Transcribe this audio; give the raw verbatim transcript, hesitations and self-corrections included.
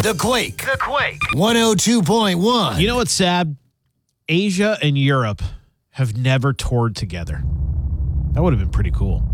The Quake. The Quake. one oh two point one. You know what's sad? Asia and Europe have never toured together. That would have been pretty cool.